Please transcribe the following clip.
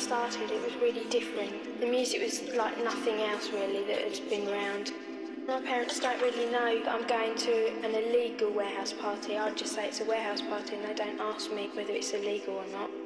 started, it was really different. The music was like nothing else really that had been around. My parents don't really know that I'm going to an illegal warehouse party. I'd just say it's a warehouse party and they don't ask me whether it's illegal or not.